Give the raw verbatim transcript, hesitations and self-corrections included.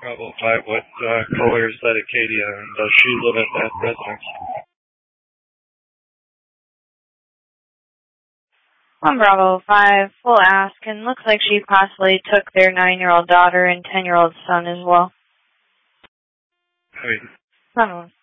Bravo five, what uh, color is that Acadia, and does she live at that residence? One Bravo five, full ask, and looks like she possibly took their nine-year-old daughter and ten-year-old son as well. Hey. One